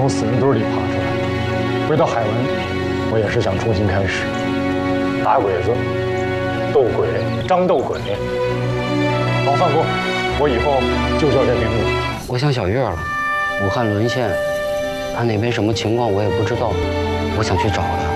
从死人堆里爬出来。回到海文，我也是想重新开始，打鬼子、斗鬼、张斗鬼。老范公，我以后就叫这名字。 我想小月了，武汉沦陷，他那边什么情况我也不知道，我想去找他。